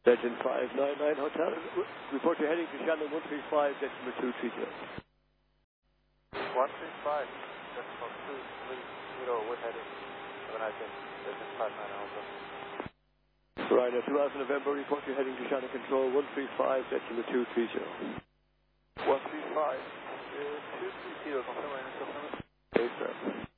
Legend 599 Hotel. Report you're heading to Shannon 135, decimal 230. 135, decimal 230, we're heading. Have a nice day. Legend 599 Hotel. Ryanair 2 Alpha November, report you're heading to Shannon Control 135, decimal 230. 135, 230, confirm, confirm. Okay, sir.